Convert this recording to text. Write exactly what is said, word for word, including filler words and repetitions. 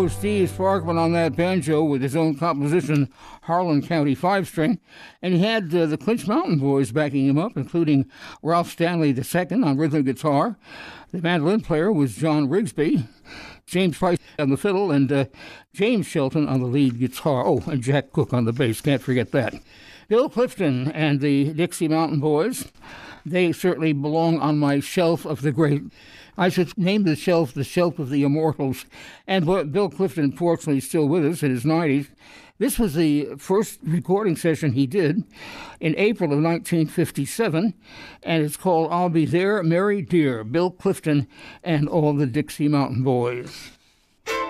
go Steve Sparkman on that banjo with his own composition, Harlan County Five-String. And he had uh, the Clinch Mountain Boys backing him up, including Ralph Stanley the Second on rhythm guitar. The mandolin player was John Rigsby, James Price on the fiddle, and uh, James Shelton on the lead guitar. Oh, and Jack Cook on the bass. Can't forget that. Bill Clifton and the Dixie Mountain Boys, they certainly belong on my shelf of the great. I should name the shelf the Shelf of the Immortals. And Bill Clifton, fortunately, is still with us in his nineties. This was the first recording session he did in April of nineteen fifty-seven, and it's called I'll Be There, Mary Dear, Bill Clifton and all the Dixie Mountain Boys.